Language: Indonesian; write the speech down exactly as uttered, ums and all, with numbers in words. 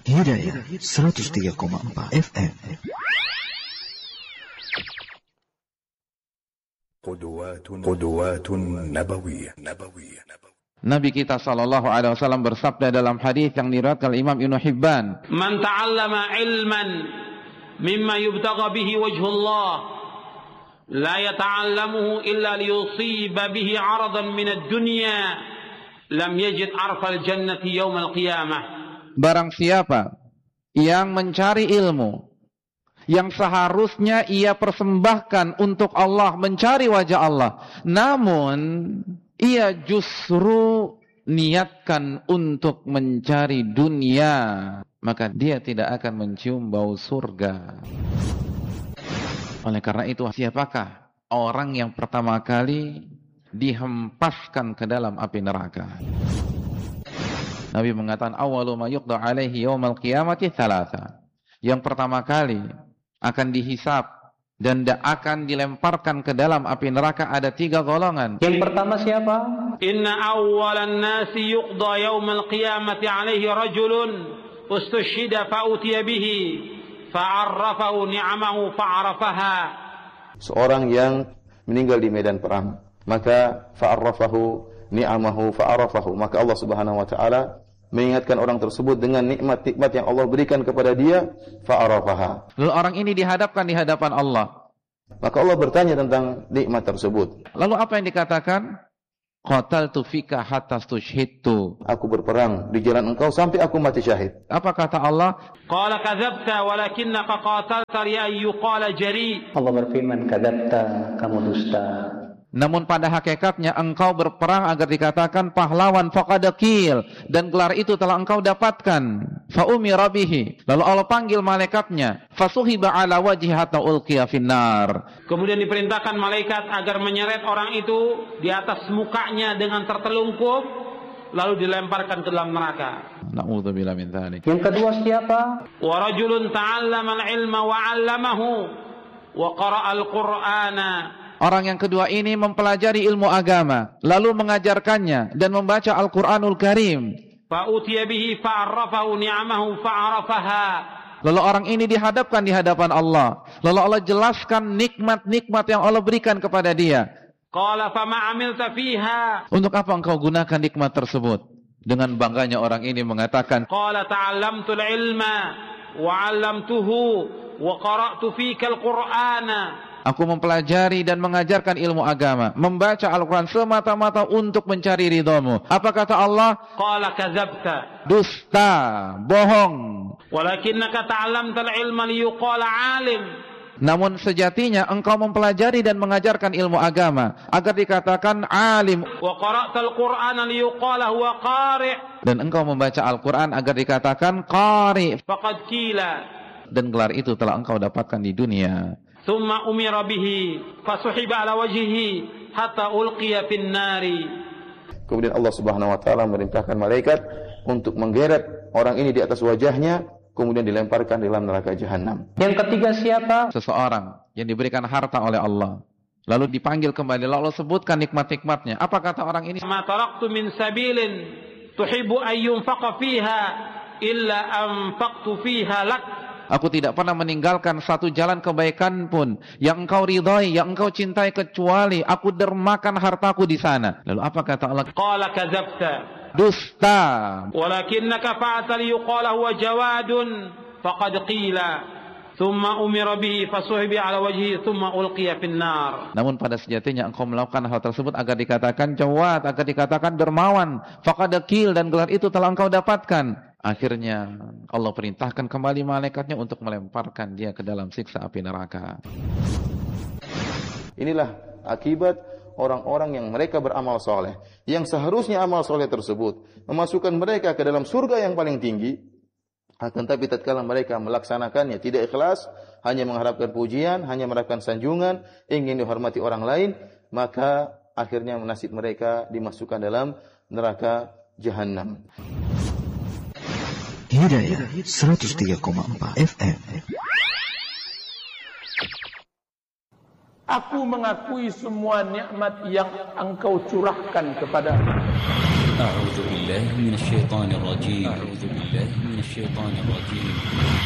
Hidayah seratus tiga koma empat F M. Qudwatun nabawiyah. Nabi kita sallallahu alaihi wasallam bersabda dalam hadis yang diriwayatkan Imam Ibnu Hibban, "Man ta'allama ilman mimma yubtagha bihi wajhullah la yata'allamuhu illa liyusiba bihi 'aradan min ad-dunya lam yajid 'arfal jannati yaumal qiyamah." Barang siapa yang mencari ilmu yang seharusnya ia persembahkan untuk Allah, mencari wajah Allah, namun ia justru niatkan untuk mencari dunia, maka dia tidak akan mencium bau surga. Oleh karena itu, siapakah orang yang pertama kali dihempaskan ke dalam api neraka? Nabi mengatakan, awwalu ma yuqda alaihi yaumal qiyamati thalatha. Yang pertama kali akan dihisab dan akan dilemparkan ke dalam api neraka ada tiga golongan. Yang pertama siapa? Inna awwalan nasi yuqda yaumal qiyamati alaihi rajulun ustushhida fa'utiya bihi fa'arrafahu ni'amahu fa'arafaha. Seorang yang meninggal di medan perang, maka fa'arrafahu ni'amahu fa'arafahu, maka Allah Subhanahu wa taala mengingatkan orang tersebut dengan nikmat-nikmat yang Allah berikan kepada dia, fa'arafaha. Lalu orang ini dihadapkan di hadapan Allah. Maka Allah bertanya tentang nikmat tersebut. Lalu apa yang dikatakan? Qataltu fika hatta stushhidtu. Aku berperang di jalan engkau sampai aku mati syahid. Apa kata Allah? Qala kadzabta walakinnaka qatalta li ayyuqala jari. Allah berfirman, kadzabta, kamu dusta. Namun pada hakikatnya engkau berperang agar dikatakan pahlawan, faqadakil, dan gelar itu telah engkau dapatkan. Fa umira bihi, lalu Allah panggil malaikatnya, fasuhiba ala wajhi hatta ulqiya finnar. Kemudian diperintahkan malaikat agar menyeret orang itu di atas mukanya dengan tertelungkup, lalu dilemparkan ke dalam neraka. Na'udzubillah min dzalik. Yang kedua siapa? Wa rajulun ta'allama al-ilma wa 'allamahu wa qara'a al-Qur'ana. Orang yang kedua ini mempelajari ilmu agama, lalu mengajarkannya dan membaca Al-Quranul Karim. Fa'utiya bihi fa'arrafahu ni'amahu fa'arafaha. Lalu orang ini dihadapkan di hadapan Allah. Lalu Allah jelaskan nikmat-nikmat yang Allah berikan kepada dia. Qala fama 'amilta fiha. Untuk apa engkau gunakan nikmat tersebut? Dengan bangganya orang ini mengatakan, Qala ta'allamtul ilma wa 'allamtuhu wa qara'tu fika al-Qur'ana. Aku mempelajari dan mengajarkan ilmu agama, membaca Al-Quran semata-mata untuk mencari ridhamu. Apa kata Allah? Qala kadzabta. Dusta, bohong. Walakinnaka ta'allamtal ilma liyuqala 'alim. Namun sejatinya engkau mempelajari dan mengajarkan ilmu agama agar dikatakan alim. Wa qara'tal Qur'ana liyuqala huwa qari'. Dan engkau membaca Al-Quran agar dikatakan qari'. Faqad qila. Dan gelar itu telah engkau dapatkan di dunia. Thumma umira bihi fasuhiba ala wajhihi hatta ulqiya fin nari. Kemudian Allah Subhanahu wa taala memerintahkan malaikat untuk menggeret orang ini di atas wajahnya, kemudian dilemparkan dalam neraka jahanam. Yang ketiga siapa? Seseorang yang diberikan harta oleh Allah, lalu dipanggil kembali, lalu Allah sebutkan nikmat-nikmatnya. Apa kata orang ini? Ma taraktu min sabilin tuhibbu ay yunfaqa fiha illa anfaqtu fiha lak. Aku tidak pernah meninggalkan satu jalan kebaikan pun yang engkau ridhai, yang engkau cintai, kecuali aku dermakan hartaku di sana. Lalu apa kata Allah? Qala kadzabta. Dusta. Walakinnaka fa'ata liyuqala huwa jawadun faqad qila. Thumma umira bihi fasuhiba ala wajhihi thumma ulqiya fin nar. Namun pada sejatinya engkau melakukan hal tersebut agar dikatakan jawad, agar dikatakan dermawan, faqad qil, dan gelar itu telah engkau dapatkan. Akhirnya Allah perintahkan kembali malaikatnya untuk melemparkan dia ke dalam siksa api neraka. Inilah akibat orang-orang yang mereka beramal soleh, yang seharusnya amal soleh tersebut memasukkan mereka ke dalam surga yang paling tinggi, akan tapi tatkala mereka melaksanakannya tidak ikhlas, hanya mengharapkan pujian, hanya mengharapkan sanjungan, ingin dihormati orang lain, maka akhirnya nasib mereka dimasukkan dalam neraka jahanam. Hidayah seratus tiga koma empat F M. Aku mengakui semua nikmat yang engkau curahkan kepada aku. أعوذ بالله من الشيطان الرجيم أعوذ بالله من الشيطان الرجيم